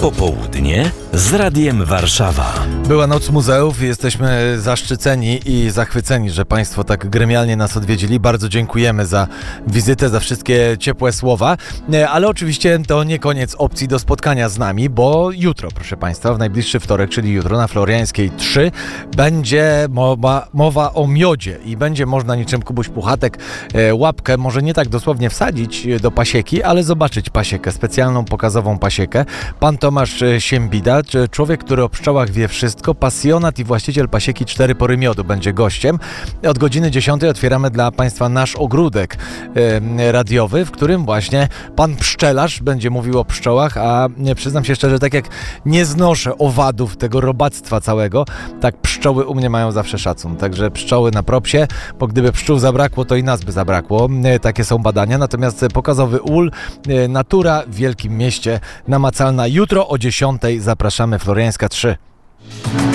Popołudnie z Radiem Warszawa. Była Noc Muzeów i jesteśmy zaszczyceni i zachwyceni, że Państwo tak gremialnie nas odwiedzili. Bardzo dziękujemy za wizytę, za wszystkie ciepłe słowa. Ale oczywiście to nie koniec opcji do spotkania z nami, bo jutro, proszę Państwa, w najbliższy wtorek, czyli jutro na Floriańskiej 3 będzie mowa o miodzie i będzie można niczym Kubuś Puchatek łapkę może nie tak dosłownie wsadzić do pasieki, ale zobaczyć pasiekę, specjalną pokazową pasiekę. Pan Tomasz Siembida, człowiek, który o pszczołach wie wszystko, pasjonat i właściciel pasieki 4 pory miodu, będzie gościem. Od godziny 10 otwieramy dla Państwa nasz ogródek radiowy, w którym właśnie pan pszczelarz będzie mówił o pszczołach, a przyznam się szczerze, tak jak nie znoszę owadów, tego robactwa całego, tak pszczoły u mnie mają zawsze szacun. Także pszczoły na propsie, bo gdyby pszczół zabrakło, to i nas by zabrakło. Takie są badania. Natomiast pokazowy ul, natura w wielkim mieście, namacalna. Jutro o 10 zapraszamy, Floriańska 3.